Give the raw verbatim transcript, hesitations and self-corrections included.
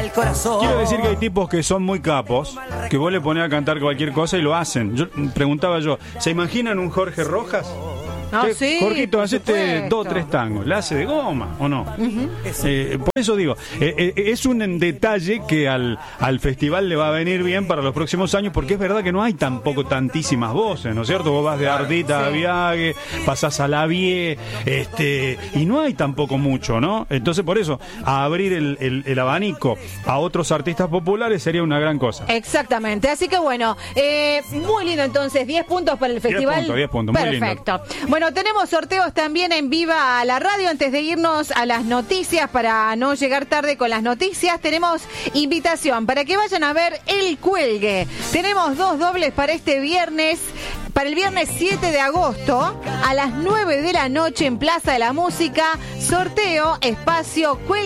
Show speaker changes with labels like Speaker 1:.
Speaker 1: el corazón.
Speaker 2: Quiero decir que hay tipos que son muy capos, que vos le ponés a cantar cualquier cosa y lo hacen. Yo preguntaba yo, ¿se imaginan un Jorge Rojas?
Speaker 3: No,
Speaker 2: Che,
Speaker 3: sí,
Speaker 2: Jorgito,
Speaker 3: por
Speaker 2: hacete
Speaker 3: supuesto.
Speaker 2: dos o tres tangos. ¿La hace de goma o no? Uh-huh. eh, por eso digo, eh, eh, es un detalle que al, al festival le va a venir bien para los próximos años, porque es verdad que no hay tampoco tantísimas voces, ¿no es cierto? Vos vas de Ardita sí. a Viague, pasás a La Vie, este, y no hay tampoco mucho, ¿no? Entonces, por eso, a abrir el, el, el abanico a otros artistas populares sería una gran cosa.
Speaker 3: Exactamente. Así que bueno, eh, muy lindo entonces, diez puntos para el festival.
Speaker 2: diez puntos, diez puntos, muy lindo.
Speaker 3: Perfecto. Bueno, tenemos sorteos también en Viva a la Radio. Antes de irnos a las noticias, para no llegar tarde con las noticias, tenemos invitación para que vayan a ver El Cuelgue. Tenemos dos dobles para este viernes, para el viernes siete de agosto, a las nueve de la noche en Plaza de la Música. Sorteo, espacio Cuelgue.